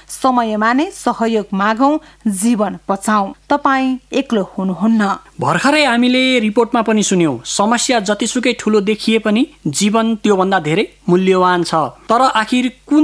समयमा नै सहयोग मागौं, जीवन बचाऊं। तपाईँ एक्लो हुनुहुन्न। भर्खरै हामीले रिपोर्टमा पनि सुन्यौं, समस्या जतिसुकै ठूलो देखिए पनि जीवन त्योभन्दा धेरै मूल्यवान छ। तर आखिर कुन